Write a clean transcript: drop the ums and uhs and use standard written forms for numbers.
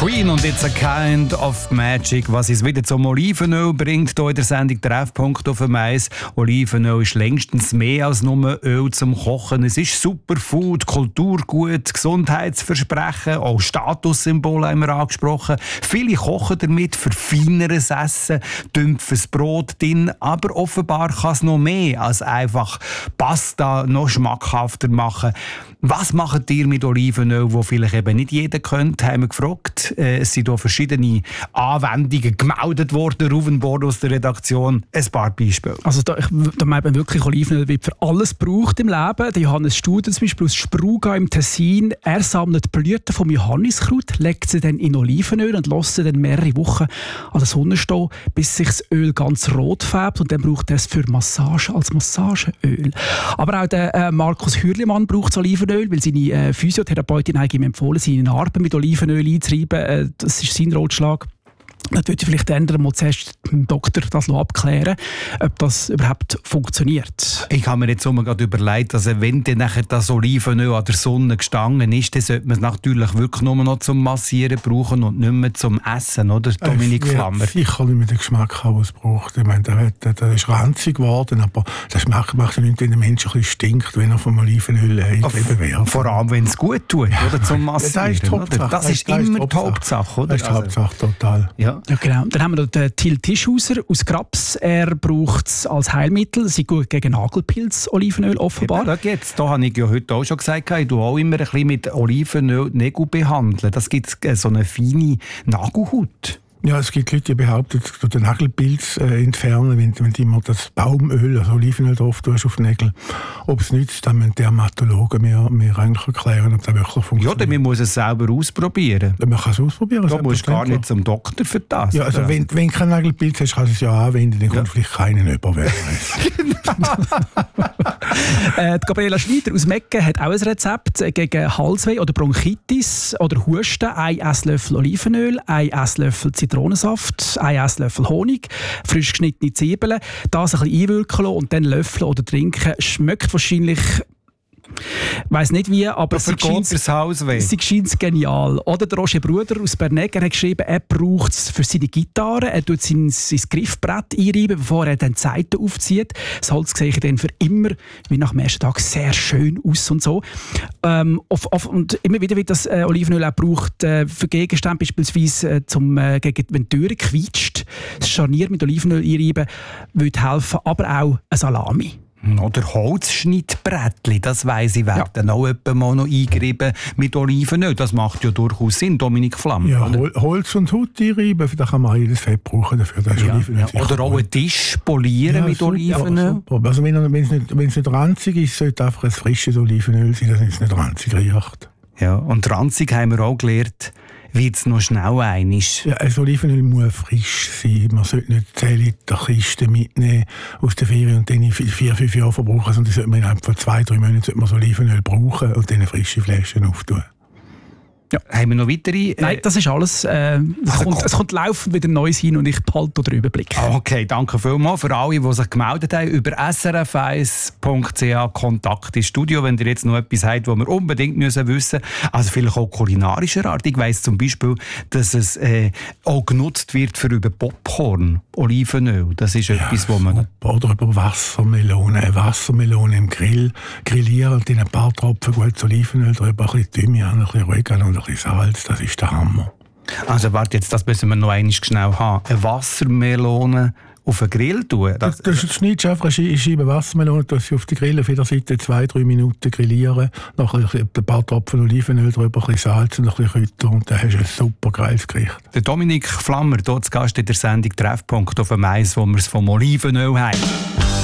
Queen und It's a Kind of Magic, was es wieder zum Olivenöl bringt, hier in der Sendung Treffpunkt auf dem Eis. Olivenöl ist längstens mehr als nur Öl zum Kochen. Es ist Superfood, Kulturgut, Gesundheitsversprechen, auch Statussymbole haben wir angesprochen. Viele kochen damit für feineres Essen, dümpfes Brot drin, aber offenbar kann es noch mehr als einfach Pasta noch schmackhafter machen. Was macht ihr mit Olivenöl, wo vielleicht eben nicht jeder könnte, haben wir gefragt. Es sind hier verschiedene Anwendungen gemeldet worden, Ruvenbord aus der Redaktion. Ein paar Beispiele. Also da meint man wirklich, Olivenöl wird für alles gebraucht im Leben. Der Johannes Studer zum Beispiel aus Spruga im Tessin, er sammelt Blüten vom Johanniskraut, legt sie dann in Olivenöl und lässt sie dann mehrere Wochen an der Sonne stehen, bis sich das Öl ganz rot färbt, und dann braucht er es für Massage als Massageöl. Aber auch der Markus Hürlimann braucht das Olivenöl, weil seine Physiotherapeutin hat ihm empfohlen, seine Narben mit Olivenöl einzureiben. Das ist sein Ratschlag. Dann würde ich vielleicht ändern, mal zuerst dem Doktor das abklären, ob das überhaupt funktioniert. Ich habe mir jetzt gerade überlegt, dass wenn dann nachher das Olivenöl an der Sonne gestanden ist, dann sollte man es natürlich wirklich nur noch zum Massieren brauchen und nicht mehr zum Essen, oder Dominik Flammer? Ich kann nicht mehr den Geschmack haben, den es braucht. Ich meine, der ist ranzig geworden, aber das macht ja nichts, wenn der Mensch ein bisschen stinkt, wenn er vom Olivenöl eingegeben wird. Vor allem, wenn es gut tut, oder, zum Massieren. Das ist immer die Hauptsache, oder? Das ist die Hauptsache, total. Ja. Ja, genau. Dann haben wir noch den Till Tischhauser aus Grabs. Er braucht es als Heilmittel. Sie gut gegen Nagelpilz, Olivenöl offenbar. Ja, jetzt, da habe ich ja heute auch schon gesagt, ich tue auch immer ein bisschen mit Olivenöl die Nägel behandeln. Das gibt so eine feine Nagelhaut. Ja, es gibt Leute, die behaupten, dass du den Nagelpilz entfernen, wenn du immer das Baumöl, also Olivenöl drauf tust auf die Nägel. Ob es nützt, dann müssen Dermatologen mir eigentlich erklären, ob das wirklich funktioniert. Ja, man muss es selber ausprobieren. Man kann es ausprobieren. Du musst gar nicht zum Doktor für das. Ja, also wenn du keinen Nagelpilz hast, kannst du es ja anwenden, dann kommt vielleicht keinen über. Die Gabriela Schneider aus Mecken hat auch ein Rezept gegen Halsweh oder Bronchitis oder Husten. 1 Esslöffel Olivenöl, 1 Esslöffel Zitronensaft, 1 Esslöffel Honig, frisch geschnittene Zwiebeln, das ein bisschen einwirken lassen und dann löffeln oder trinken. Schmeckt wahrscheinlich, ich weiss nicht wie, aber es scheint genial. Oder der Roger Bruder aus Bernegger hat geschrieben, er braucht es für seine Gitarre. Er tut sein Griffbrett einreiben, bevor er dann die Saiten aufzieht. Das Holz sehe ich dann für immer, wie nach dem ersten Tag, sehr schön aus und so. Und immer wieder wird das Olivenöl auch gebraucht für Gegenstände, beispielsweise gegen wenn die Türe quietscht. Das Scharnier mit Olivenöl einreiben würde helfen, aber auch eine Salami. Oder Holzschnittbrettchen, das weiss ich, werden auch mal noch eingerieben mit Olivenöl. Das macht ja durchaus Sinn, Dominik Flammer. Ja, Holz und Haut einreiben, da kann man jedes Fett brauchen dafür. Das ist Olivenöl. Oder auch einen Tisch polieren mit Olivenöl. Ja, also wenn es nicht ranzig ist, sollte einfach ein frisches Olivenöl sein, dass es nicht ranzig riecht. Ja, und ranzig haben wir auch gelernt, wird es noch schnell einig. Ja, das Olivenöl muss frisch sein. Man sollte nicht 10 Liter Kiste mitnehmen aus der Ferien und dann in 4-5 Jahren verbrauchen, sondern sollte man innerhalb von 2-3 Monaten das Olivenöl brauchen und dann frische Flaschen auftun. Ja. Haben wir noch weitere? Nein, das ist alles. Es kommt laufend wieder Neues hin und ich behalte den Überblick. Okay, danke vielmals für alle, die sich gemeldet haben über srf1.ch Kontakt ins Studio, wenn ihr jetzt noch etwas habt, was wir unbedingt wissen müssen. Also vielleicht auch kulinarischer Art. Ich weiss zum Beispiel, dass es auch genutzt wird für über Popcorn, Olivenöl. Das ist etwas, wo man... Oder über Wassermelone im Grill grillieren und in ein paar Tropfen gutes Olivenöl drüber, ein bisschen Thymian, ein bisschen Oregano und ein bisschen Salz, das ist der Hammer. Also warte, jetzt, das müssen wir noch einmal schnell haben. Eine Wassermelone auf den Grill tun? Das schneidest du einfach eine Scheibe Wassermelone, tust sie auf den Grill auf jeder Seite 2-3 Minuten grillieren, noch ein paar Tropfen Olivenöl drüber, ein bisschen Salz und ein bisschen Kräuter und dann hast du ein super geiles Gericht. Der Dominik Flammer, hier zu Gast in der Sendung Treffpunkt auf dem Eis, wo wir es vom Olivenöl haben.